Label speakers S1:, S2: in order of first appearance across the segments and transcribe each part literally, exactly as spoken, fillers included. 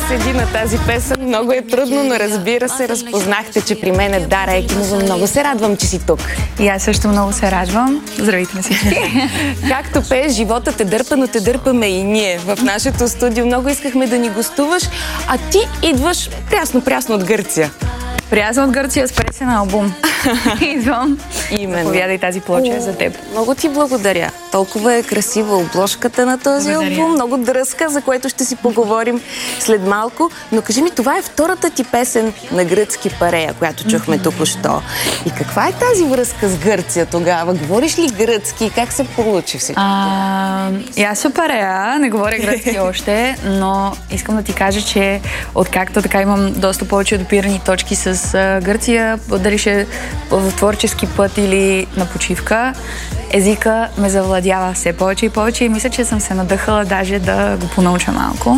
S1: седи на тази песен. Много е трудно, но разбира се, разпознахте, че при мен е Дара Екимова. Много се радвам, че си тук.
S2: И аз също много се радвам. Здравейте на всички.
S1: Както пееш, живота те дърпа, но те дърпаме и ние в нашето студио. Много искахме да ни гостуваш, а ти идваш прясно-прясно от Гърция.
S2: Прясно от Гърция с пресен албум. Идвам.
S1: Именно.
S2: Повядай тази плоча е за теб.
S1: Много ти благодаря. Толкова е красива обложката на този благодаря. албум. Много дръзка, за което ще си поговорим след малко. Но кажи ми, това е втората ти песен на гръцки парея, която чухме mm-hmm. току-що. И каква е тази връзка с Гърция тогава? Говориш ли гръцки? Как се получи всичко?
S2: А, и аз съм парея, не говоря гръцки още, но искам да ти кажа, че откакто така имам доста повече допирани точки с Гърция, дали ще в творчески път или на почивка, езика ме завладява все повече и повече и мисля, че съм се надъхала даже да го понауча малко.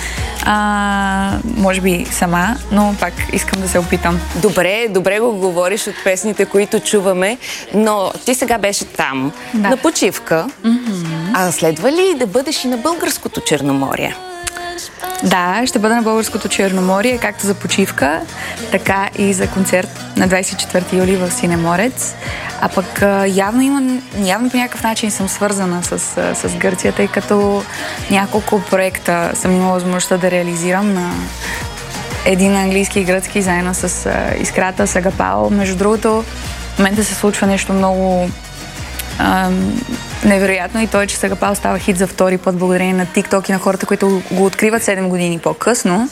S2: А, може би сама, но пак искам да се опитам.
S1: Добре, добре го говориш от песните, които чуваме, но ти сега беше там, да. на почивка. Mm-hmm. А следва ли да бъдеш и на българското Черноморие?
S2: Да, ще бъда на българското Черноморие, както за почивка, така и за концерт на двадесет и четвърти юли в Синеморец. А пък явно имам, явно по някакъв начин съм свързана с, с Гърция, тъй като няколко проекта съм имала възможността да реализирам на един английски и гръцки, заедно с Искрата, с Агапао. Между другото, в момента се случва нещо много ам, невероятно и то е, че Сагапал става хит за втори път благодарение на TikTok и на хората, които го откриват седем години по-късно.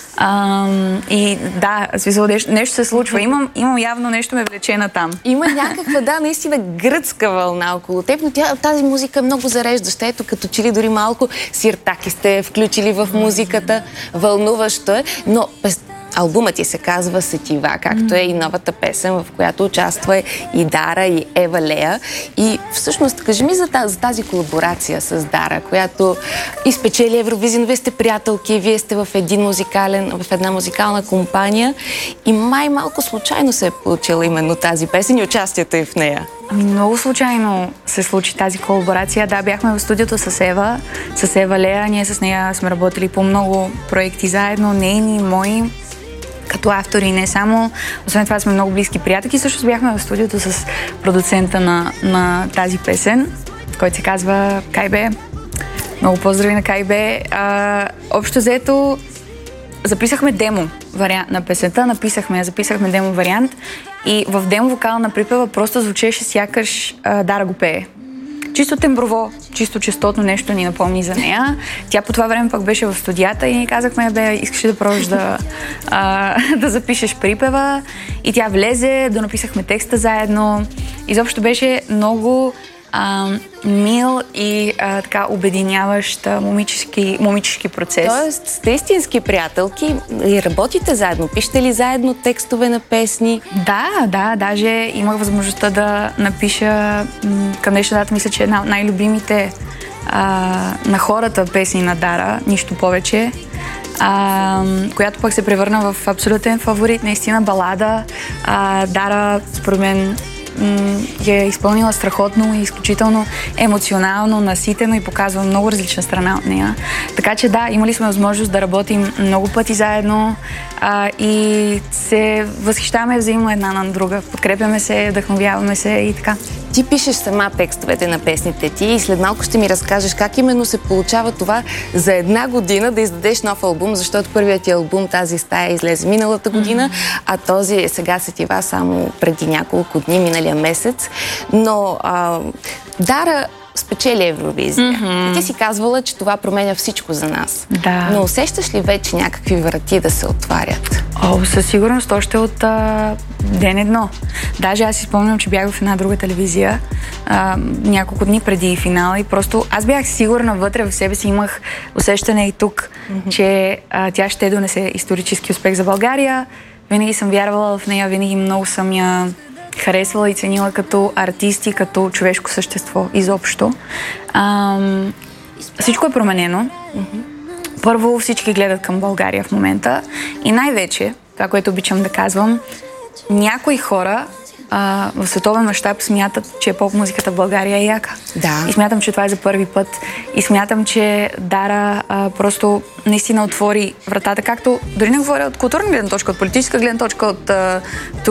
S2: Ам, и да, смисъл, нещо, нещо се случва. Имам, имам явно нещо ме влече на там.
S1: Има някаква, да, наистина гръцка вълна около теб, но тя, тази музика е много зареждаща. Ето, като че ли дори малко сиртаки сте включили в музиката. Вълнуващо е, но албумът ти се казва Сетива, както е и новата песен, в която участва и Дара, и Ева Лея. И всъщност, кажи ми за тази, за тази колаборация с Дара, която изпечели Евровизия. Вие сте приятелки, вие сте в, един музикален, в една музикална компания и май малко случайно се е получила именно тази песен и участието и в нея.
S2: Много случайно се случи тази колаборация. Да, бяхме в студиото с Ева, с Ева Лея. Ние с нея сме работили по много проекти заедно, нейни, мои, като автори, не само. Освен това сме много близки приятелки. Също бяхме в студиото с продуцента на, на тази песен, който се казва Кайбе. Много поздрави на Кайбе. А, общо взето записахме демо вариант на песента, написахме, записахме демо вариант и в демо вокала на припева просто звучеше сякаш а, Дара го пее. Чисто темброво, чисто честотно нещо ни напомни за нея. Тя по това време пък беше в студията и ни казахме, бе, искаш ли да пробваш да, а, да запишеш припева? И тя влезе, да написахме текста заедно. Изобщо беше много а, мил и а, така обединяващ момически, момически процес.
S1: Тоест, сте истински приятелки и работите заедно? Пишете ли заедно текстове на песни?
S2: Да, да, даже имах възможността да напиша м- към днешна дата, мисля, че една от най-любимите а, на хората песни на Дара, нищо повече, а, която пък се превърна в абсолютен фаворит, наистина балада. А, Дара, според мен, я е изпълнила страхотно и изключително емоционално, наситено и показва много различна страна от нея. Така че да, имали сме възможност да работим много пъти заедно а, и се възхищаваме взаимно една на друга. Подкрепяме се, вдъхновяваме се и така.
S1: Ти пишеш сама текстовете на песните ти и след малко ще ми разкажеш как именно се получава това за една година да издадеш нов албум, защото първият ти албум Тази стая излезе миналата година, mm-hmm. а този е сега Сетива само преди няколко дни, миналия месец. Но а, Дара спечели Евровизия. Mm-hmm. И ти си казвала, че това променя всичко за нас.
S2: Да.
S1: Но усещаш ли вече някакви врати да се отварят?
S2: О, със сигурност, още от а, ден едно. Даже аз си спомням, че бях в една друга телевизия а, няколко дни преди финала и просто аз бях сигурна вътре в себе си, имах усещане и тук, mm-hmm. че а, тя ще донесе исторически успех за България. Винаги съм вярвала в нея, винаги много съм я харесвала и ценила като артист и като човешко същество изобщо. А, всичко е променено. Mm-hmm. Първо, всички гледат към България в момента и най-вече, това, което обичам да казвам, някои хора а, в световен мащаб смятат, че поп-музиката в България е яка.
S1: Да.
S2: И смятам, че това е за първи път. И смятам, че Дара а, просто наистина отвори вратата, както дори не говоря от културна гледна точка, от политическа гледна точка, от а,